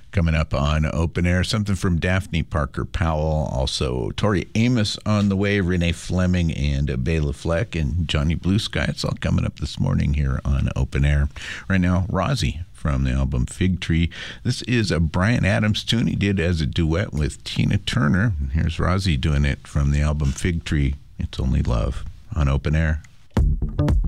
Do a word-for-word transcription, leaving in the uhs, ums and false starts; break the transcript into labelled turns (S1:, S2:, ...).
S1: Coming up on Open Air, something from Daphne Parker Powell, also Tori Amos on the way, Renee Fleming and Bela Fleck, and Johnny Blue Sky. It's all coming up this morning here on Open Air. Right now, Rosie from the album Fig Tree. This is a Bryan Adams tune he did as a duet with Tina Turner. Here's Rosie doing it from the album Fig Tree. It's Only Love on Open Air.